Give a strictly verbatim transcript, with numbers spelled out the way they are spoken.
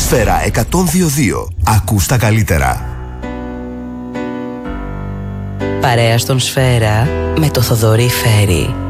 Σφαίρα εκατόν δύο δύο. Ακούς τα καλύτερα. Παρέα στον Σφαίρα με το Θοδωρή Φέρι.